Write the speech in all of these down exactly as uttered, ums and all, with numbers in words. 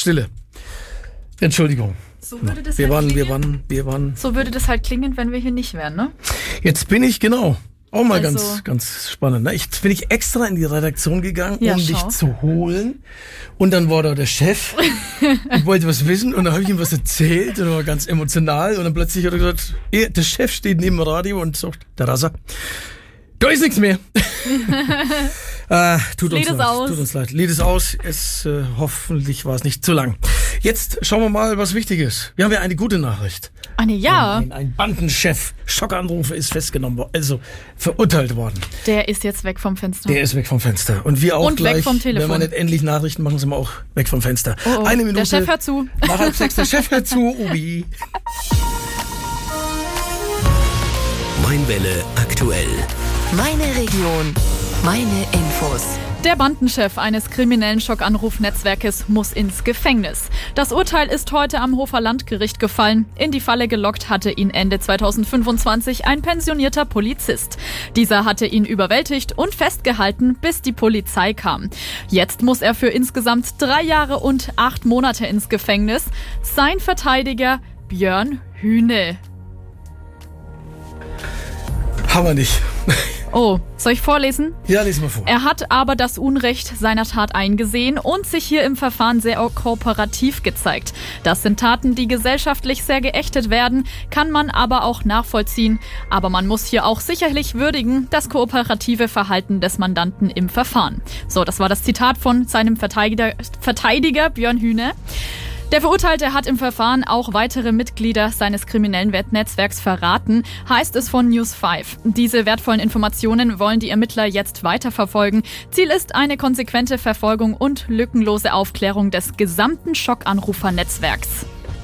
Stille. Entschuldigung. So würde das wir halt waren, klingen. wir waren, wir waren. So würde das halt klingen, wenn wir hier nicht wären, ne? Jetzt bin ich, genau. Auch mal Also- ganz, ganz spannend. Ne? Jetzt bin ich extra in die Redaktion gegangen, Ja, um schau. dich zu holen. Und dann war da der Chef. Ich wollte was wissen und dann habe ich ihm was erzählt und er war ganz emotional. Und dann plötzlich hat er gesagt, eh, der Chef steht neben dem Radio und sagt, der Rasser, da ist nichts mehr. Ah, tut uns Lied ist leid, aus. tut uns leid. Lied ist aus. Es, äh, hoffentlich war es nicht zu lang. Jetzt schauen wir mal, was wichtig ist. Wir haben ja eine gute Nachricht. Ah, ne, ja. Ein, ein Bandenchef, Schockanrufer, ist festgenommen worden, also verurteilt worden. Der ist jetzt weg vom Fenster. Der ist weg vom Fenster. Und wir auch Und weg gleich, vom Telefon. wenn wir nicht endlich Nachrichten machen, sind wir auch weg vom Fenster. Oh, oh. Eine Minute. Der Chef hört zu. Nach halb sechs, der Chef hört zu. Ubi. Mainwelle aktuell. Meine Region, meine Infos. Der Bandenchef eines kriminellen Schockanrufnetzwerkes muss ins Gefängnis. Das Urteil ist heute am Hofer Landgericht gefallen. In die Falle gelockt hatte ihn Ende zweitausendfünfundzwanzig ein pensionierter Polizist. Dieser hatte ihn überwältigt und festgehalten, bis die Polizei kam. Jetzt muss er für insgesamt drei Jahre und acht Monate ins Gefängnis. Sein Verteidiger Björn Hühne. Haben wir nicht. Oh, soll ich vorlesen? Ja, lesen wir vor. Er hat aber das Unrecht seiner Tat eingesehen und sich hier im Verfahren sehr kooperativ gezeigt. Das sind Taten, die gesellschaftlich sehr geächtet werden, kann man aber auch nachvollziehen. Aber man muss hier auch sicherlich würdigen, das kooperative Verhalten des Mandanten im Verfahren. So, das war das Zitat von seinem Verteidiger, Verteidiger Björn Hühne. Der Verurteilte hat im Verfahren auch weitere Mitglieder seines kriminellen Netzwerks verraten, heißt es von News fünf. Diese wertvollen Informationen wollen die Ermittler jetzt weiterverfolgen. Ziel ist eine konsequente Verfolgung und lückenlose Aufklärung des gesamten Schockanrufernetzwerks.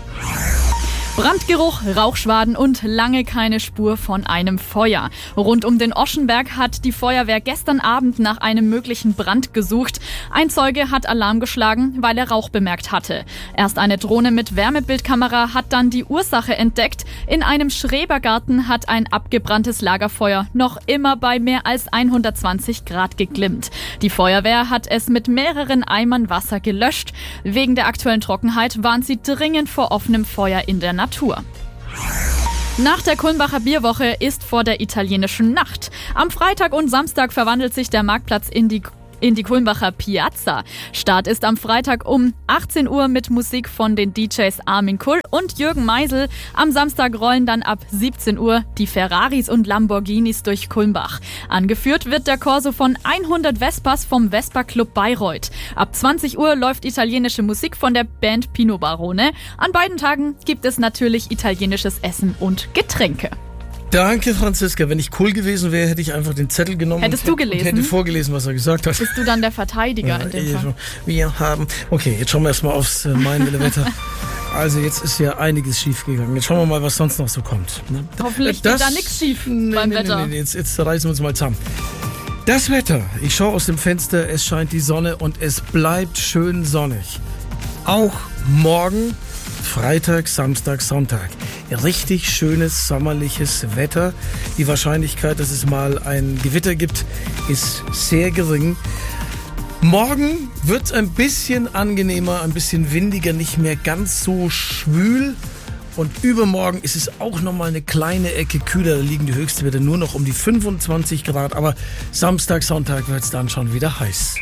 Brandgeruch, Rauchschwaden und lange keine Spur von einem Feuer. Rund um den Oschenberg hat die Feuerwehr gestern Abend nach einem möglichen Brand gesucht. Ein Zeuge hat Alarm geschlagen, weil er Rauch bemerkt hatte. Erst eine Drohne mit Wärmebildkamera hat dann die Ursache entdeckt. In einem Schrebergarten hat ein abgebranntes Lagerfeuer noch immer bei mehr als hundertzwanzig Grad geglimmt. Die Feuerwehr hat es mit mehreren Eimern Wasser gelöscht. Wegen der aktuellen Trockenheit waren sie dringend vor offenem Feuer in der Natur. Nach der Kulmbacher Bierwoche ist vor der italienischen Nacht. Am Freitag und Samstag verwandelt sich der Marktplatz in die in die Kulmbacher Piazza. Start ist am Freitag um achtzehn Uhr mit Musik von den D Js Armin Kull und Jürgen Meisel. Am Samstag rollen dann ab siebzehn Uhr die Ferraris und Lamborghinis durch Kulmbach. Angeführt wird der Corso von hundert Vespas vom Vespa Club Bayreuth. Ab zwanzig Uhr läuft italienische Musik von der Band Pino Barone. An beiden Tagen gibt es natürlich italienisches Essen und Getränke. Danke, Franziska. Wenn ich cool gewesen wäre, hätte ich einfach den Zettel genommen Hättest und, du gelesen? und hätte vorgelesen, was er gesagt hat. Bist du dann der Verteidiger Ja, in dem Fall? wir haben. Okay, jetzt schauen wir erstmal aufs äh, Mainwelle-Wetter. Also jetzt ist ja einiges schief gegangen. Jetzt schauen wir mal, was sonst noch so kommt. Ne? Hoffentlich Das- geht da nichts schief nee, beim nee, Wetter. Nee, nee, jetzt, jetzt reißen wir uns mal zusammen. Das Wetter. Ich schaue aus dem Fenster, es scheint die Sonne und es bleibt schön sonnig. Auch morgen, Freitag, Samstag, Sonntag. Richtig schönes sommerliches Wetter. Die Wahrscheinlichkeit, dass es mal ein Gewitter gibt, ist sehr gering. Morgen wird es ein bisschen angenehmer, ein bisschen windiger, nicht mehr ganz so schwül. Und übermorgen ist es auch nochmal eine kleine Ecke kühler. Da liegen die Höchstwerte nur noch um die fünfundzwanzig Grad. Aber Samstag, Sonntag wird es dann schon wieder heiß.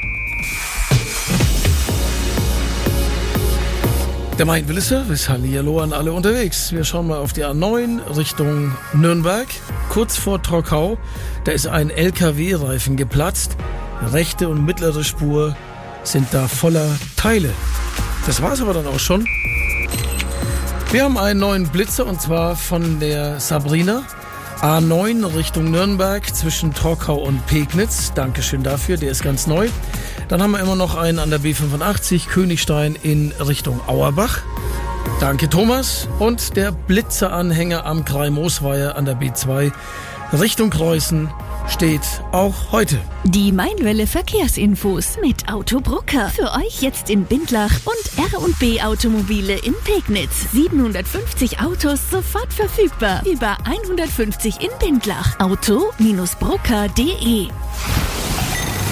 Der Mainwelle-Service, hallihallo an alle unterwegs. Wir schauen mal auf die A neun Richtung Nürnberg. Kurz vor Trockau, da ist ein L K W-Reifen geplatzt. Rechte und mittlere Spur sind da voller Teile. Das war's aber dann auch schon. Wir haben einen neuen Blitzer und zwar von der Sabrina. A neun Richtung Nürnberg zwischen Trockau und Pegnitz. Dankeschön dafür, der ist ganz neu. Dann haben wir immer noch einen an der B fünfundachtzig Königstein in Richtung Auerbach. Danke Thomas. Und der Blitzeranhänger am Krei-Moosweiher an der B zwei Richtung Kreuzen steht auch heute. Die Mainwelle Verkehrsinfos mit Autobrucker. Für euch jetzt in Bindlach und R und B Automobile in Pegnitz. siebenhundertfünfzig Autos sofort verfügbar. Über hundertfünfzig in Bindlach. Auto Bindestrich brucker punkt de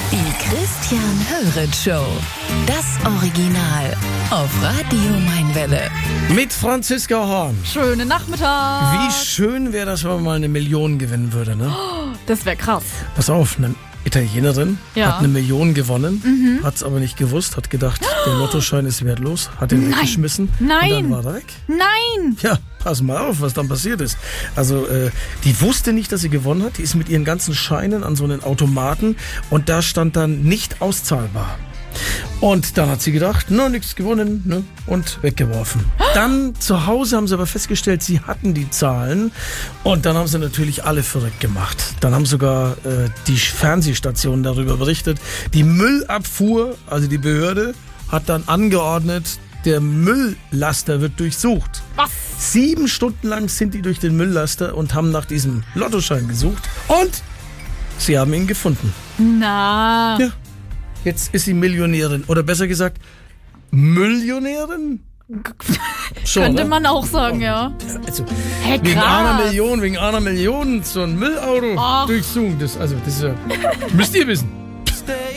Die Christian Höret Show. Das Original auf Radio Mainwelle. Mit Franziska Horn. Schönen Nachmittag. Wie schön wäre das, wenn man mal eine Million gewinnen würde, ne? Das wäre krass. Pass auf, eine Italienerin Ja. hat eine Million gewonnen, mhm. hat es aber nicht gewusst, hat gedacht, der Lottoschein ist wertlos, hat ihn Nein. weggeschmissen Nein. und dann war er weg. Nein. Ja, pass mal auf, was dann passiert ist. Also, äh, die wusste nicht, dass sie gewonnen hat. Die ist mit ihren ganzen Scheinen an so einen Automaten und da stand dann nicht auszahlbar. Und dann hat sie gedacht, na, nichts gewonnen, ne? Und weggeworfen. Dann zu Hause haben sie aber festgestellt, sie hatten die Zahlen und dann haben sie natürlich alle verrückt gemacht. Dann haben sogar äh, die Fernsehstationen darüber berichtet. Die Müllabfuhr, also die Behörde, hat dann angeordnet, der Mülllaster wird durchsucht. Was? Sieben Stunden lang sind die durch den Mülllaster und haben nach diesem Lottoschein gesucht und sie haben ihn gefunden. Na. Ja. Jetzt ist sie Millionärin. Oder besser gesagt, Millionärin? Schon, Könnte ne? man auch sagen, ja. Also, Hey, wegen krass. einer Million, wegen einer Million so ein Müllauto Ach. durchsuchen. Das, also, das ist ja, müsst ihr wissen.